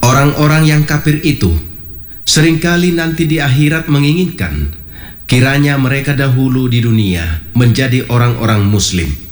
Orang-orang yang kafir itu seringkali nanti di akhirat menginginkan kiranya mereka dahulu di dunia menjadi orang-orang muslim.